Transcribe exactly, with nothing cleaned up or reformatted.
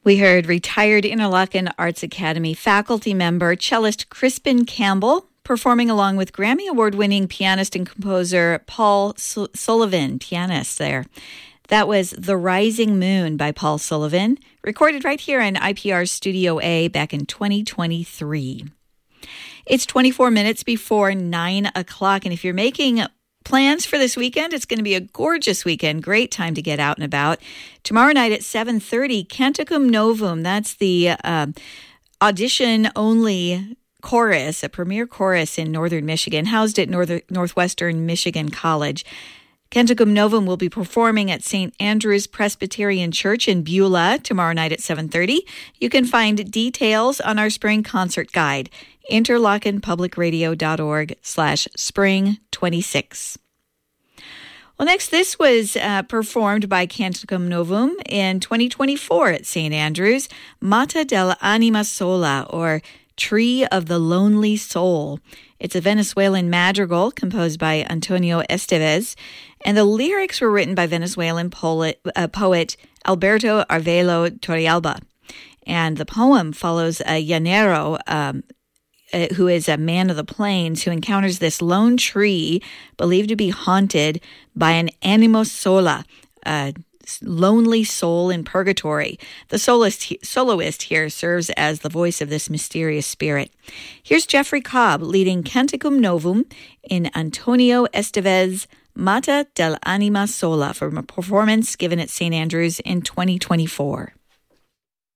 We heard retired Interlochen Arts Academy faculty member, cellist Crispin Campbell, performing along with Grammy Award-winning pianist and composer Paul Su- Sullivan, pianist there. That was The Rising Moon by Paul Sullivan, recorded right here in I P R Studio A back in twenty twenty-three. It's twenty-four minutes before nine o'clock, and if you're making plans for this weekend, it's going to be a gorgeous weekend. Great time to get out and about. Tomorrow night at seven thirty, Canticum Novum. That's the uh, audition-only chorus, a premier chorus in northern Michigan, housed at North- Northwestern Michigan College. Canticum Novum will be performing at Saint Andrew's Presbyterian Church in Beulah tomorrow night at seven thirty. You can find details on our spring concert guide, interlochenpublicradio.org slash spring 26. Well, next, this was uh, performed by Canticum Novum in twenty twenty-four at Saint Andrews, Mata dell'Anima Sola, or Tree of the Lonely Soul. It's a Venezuelan madrigal composed by Antonio Estevez, and the lyrics were written by Venezuelan poet, uh, poet Alberto Arvelo Torrealba. And the poem follows a llanero, um, uh, who is a man of the plains, who encounters this lone tree believed to be haunted by an anima sola, a lonely soul in purgatory. The soloist, soloist here serves as the voice of this mysterious spirit. Here's Jeffrey Cobb leading Canticum Novum in Antonio Estevez Mata dell'Anima Sola from a performance given at Saint Andrews in twenty twenty-four.